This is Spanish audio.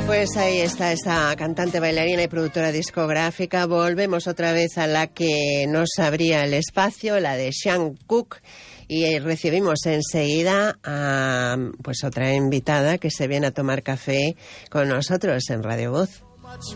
Pues ahí está esta cantante, bailarina y productora discográfica. Volvemos otra vez a la que nos abría el espacio, la de Sean Cook, y recibimos enseguida a pues otra invitada que se viene a tomar café con nosotros en Radio Voz.